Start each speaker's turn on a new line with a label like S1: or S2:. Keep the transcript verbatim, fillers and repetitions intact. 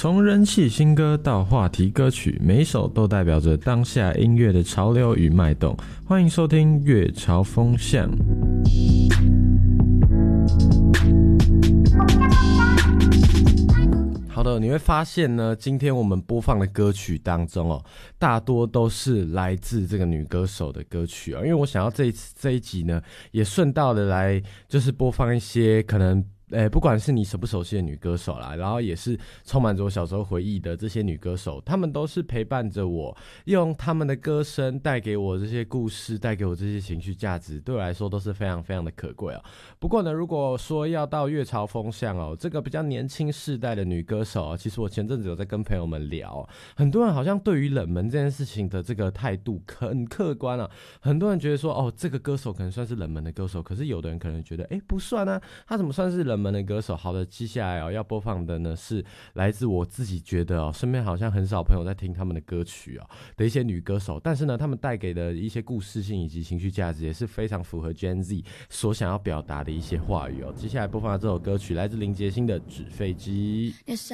S1: 从人气新歌到话题歌曲，每一首都代表着当下音乐的潮流与脉动。欢迎收听乐潮风向。好的，你会发现呢，今天我们播放的歌曲当中哦，大多都是来自这个女歌手的歌曲哦。因为我想要这一次这一集呢，也顺道的来就是播放一些可能。诶，不管是你熟不熟悉的女歌手啦，然后也是充满着我小时候回忆的这些女歌手，她们都是陪伴着我，用她们的歌声带给我这些故事，带给我这些情绪价值，对我来说都是非常非常的可贵哦。不过呢，如果说要到乐潮风向哦，这个比较年轻世代的女歌手哦，其实我前阵子有在跟朋友们聊，很多人好像对于冷门这件事情的这个态度很客观啊，很多人觉得说哦，这个歌手可能算是冷门的歌手，可是有的人可能觉得诶不算啊，他怎么算是冷门冷门的歌手。好的，接下来、哦、要播放的呢是来自我自己觉得哦，身边好像很少朋友在听他们的歌曲哦的一些女歌手，但是呢，他们带给的一些故事性以及情绪价值也是非常符合 Gen Z 所想要表达的一些话语哦。接下来播放的这首歌曲来自林杰星的《纸飞机》。
S2: 也少